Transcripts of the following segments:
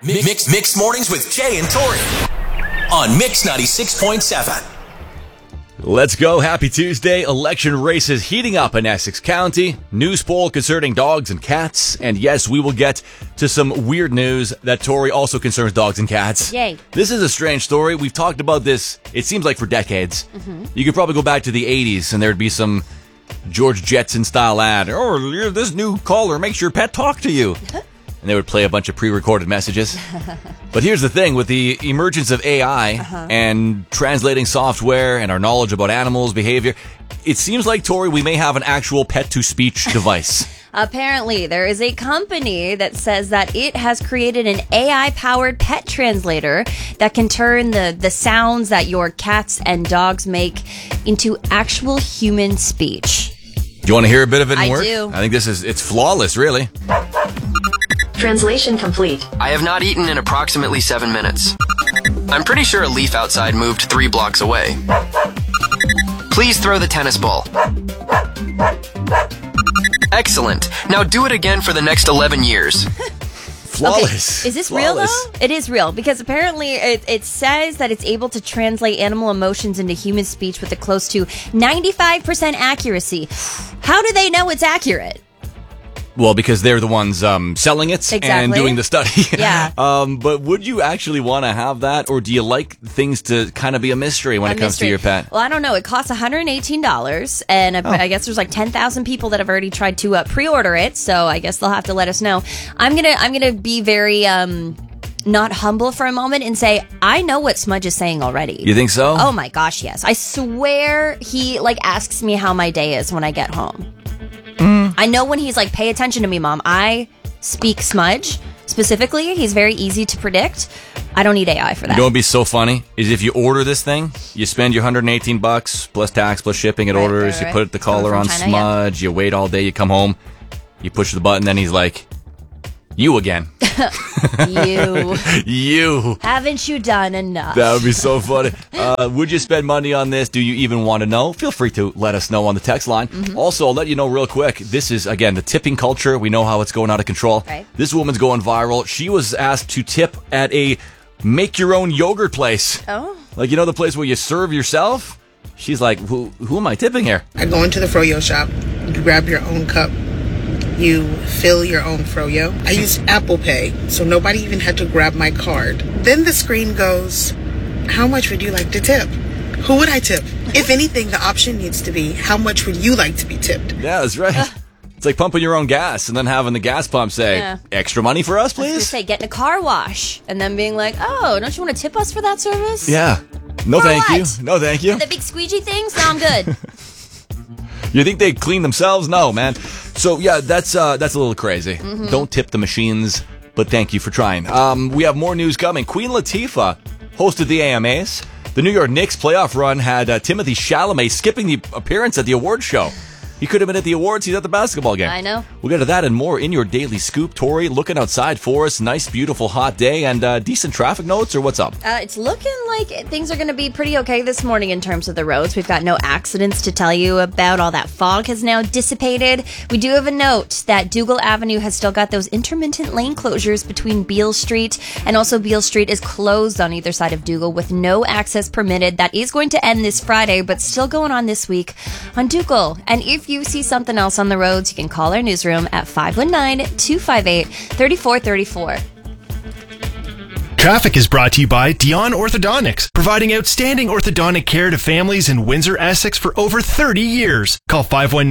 Mixed Mornings with Jay and Tori on Mix 96.7. Let's go. Happy Tuesday. Election races heating up in Essex County. News poll concerning dogs and cats. And yes, we will get to some weird news that Tori also concerns dogs and cats. Yay. This is a strange story. We've talked about this, it seems like, for decades. You could probably go back to the 80s and there'd be some George Jetson style ad. Oh, this new caller makes your pet talk to you. And they would play a bunch of pre-recorded messages. But here's the thing, with the emergence of AI and translating software and our knowledge about animals' behavior, it seems like, Tori, we may have an actual pet-to-speech device. Apparently, there is a company that says that it has created an AI-powered pet translator that can turn the sounds that your cats and dogs make into actual human speech. Do you want to hear a bit of it in work? I do. I think it's flawless, really. Translation complete. I have not eaten in approximately 7 minutes. I'm pretty sure a leaf outside moved 3 blocks away. Please throw the tennis ball. Excellent. Now do it again for the next 11 years. Flawless. Okay. Is this real, though? It is real, because apparently it says that it's able to translate animal emotions into human speech with a close to 95% accuracy. How do they know it's accurate? Well, because they're the ones selling it and doing the study. Yeah. But would you actually want to have that, or do you like things to kind of be a mystery when it comes to your pet? Well, I don't know. It costs $118, and I guess there's like 10,000 people that have already tried to pre-order it. So I guess they'll have to let us know. I'm gonna be very not humble for a moment and say, I know what Smudge is saying already. You think so? Oh my gosh, yes. I swear he asks me how my day is when I get home. I know when he's like, pay attention to me, Mom. I speak Smudge specifically. He's very easy to predict. I don't need AI for that. You know what would be so funny is if you order this thing, you spend your $118 plus tax plus shipping. It orders. Right. You put the collar on China, Smudge. You wait all day. You come home. You push the button. Then he's like, "You again." You. Haven't you done enough? That would be so funny. Would you spend money on this? Do you even want to know? Feel free to let us know on the text line. Also, I'll let you know real quick. This is, again, the tipping culture. We know how it's going out of control. Right. This woman's going viral. She was asked to tip at a make-your-own yogurt place. Oh. Like, you know, the place where you serve yourself? She's like, who am I tipping here? I go into the froyo shop. You grab your own cup. You fill your own froyo. I used Apple Pay, so nobody even had to grab my card. Then the screen goes, how much would you like to tip? Who would I tip? If anything, the option needs to be, how much would you like to be tipped? Yeah, that's right. It's like pumping your own gas and then having the gas pump say, extra money for us, I was please? gonna say, getting a car wash and then being like, oh, don't you want to tip us for that service? Yeah. No, For thank what? you. No, thank you. The big squeegee things? No, I'm good. You think they clean themselves? No, man. So, yeah, that's a little crazy. Don't tip the machines, but thank you for trying. We have more news coming. Queen Latifah hosted the AMAs. The New York Knicks playoff run had Timothée Chalamet skipping the appearance at the awards show. He could have been at the awards. He's at the basketball game. I know. We'll get to that and more in your Daily Scoop. Tori, looking outside for us. Nice, beautiful, hot day and decent traffic notes, or what's up? It's looking like things are going to be pretty okay this morning in terms of the roads. We've got no accidents to tell you about. All that fog has now dissipated. We do have a note that Dougal Avenue has still got those intermittent lane closures between Beale Street, and also Beale Street is closed on either side of Dougal with no access permitted. That is going to end this Friday, but still going on this week on Dougal. And if you see something else on the roads, you can call our newsroom at 519-258-3434. Traffic is brought to you by Dion Orthodontics, providing outstanding orthodontic care to families in Windsor, Essex for over 30 years. Call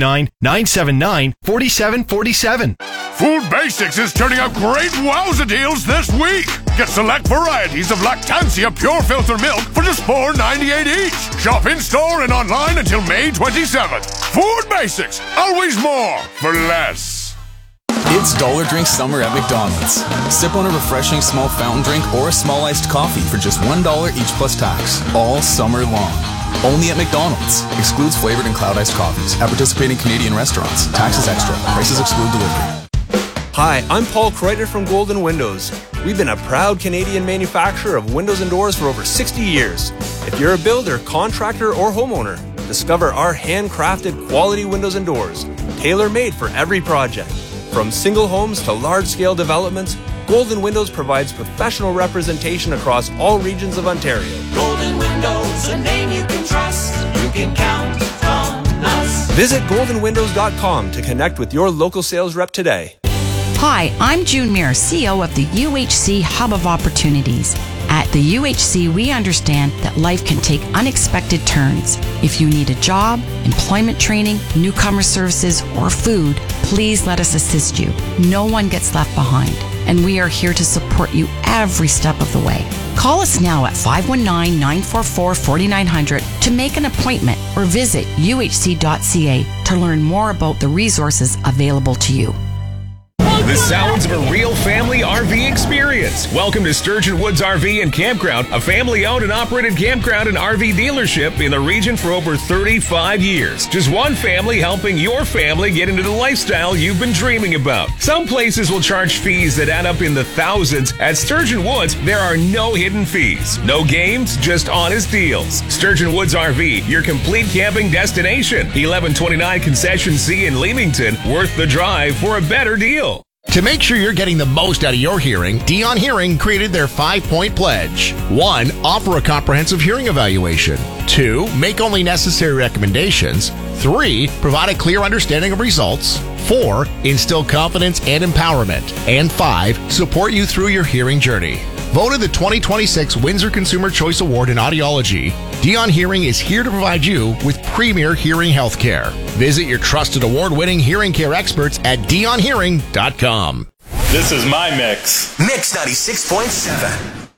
519-979-4747. Food Basics is turning out great wowza deals this week. Get select varieties of Lactancia Pure Filter Milk for just $4.98 each. Shop in-store and online until May 27th. Food Basics, always more for less. It's Dollar Drink Summer at McDonald's. Sip on a refreshing small fountain drink or a small iced coffee for just $1 each plus tax, all summer long. Only at McDonald's. Excludes flavored and cloud iced coffees at participating Canadian restaurants. Taxes extra. Prices exclude delivery. Hi, I'm Paul Kreuter from Golden Windows. We've been a proud Canadian manufacturer of windows and doors for over 60 years. If you're a builder, contractor, or homeowner, discover our handcrafted quality windows and doors, tailor-made for every project. From single homes to large-scale developments, Golden Windows provides professional representation across all regions of Ontario. Golden Windows, a name you can trust. You can count on us. Visit goldenwindows.com to connect with your local sales rep today. Hi, I'm June Muir, CEO of the UHC Hub of Opportunities. At the UHC, we understand that life can take unexpected turns. If you need a job, employment training, newcomer services, or food, please let us assist you. No one gets left behind, and we are here to support you every step of the way. Call us now at 519-944-4900 to make an appointment or visit uhc.ca to learn more about the resources available to you. The sounds of a real family RV experience. Welcome to Sturgeon Woods RV and Campground, a family-owned and operated campground and RV dealership in the region for over 35 years. Just one family helping your family get into the lifestyle you've been dreaming about. Some places will charge fees that add up in the thousands. At Sturgeon Woods, there are no hidden fees. No games, just honest deals. Sturgeon Woods RV, your complete camping destination. 1129 Concession C in Leamington. Worth the drive for a better deal. To make sure you're getting the most out of your hearing, Dion Hearing created their 5-point pledge. 1. Offer a comprehensive hearing evaluation. 2. Make only necessary recommendations. 3. Provide a clear understanding of results. 4. Instill confidence and empowerment. And 5. Support you through your hearing journey. Voted the 2026 Windsor Consumer Choice Award in Audiology, Dion Hearing is here to provide you with premier hearing health care. Visit your trusted award-winning hearing care experts at dionhearing.com. This is my mix. Mix 96.7.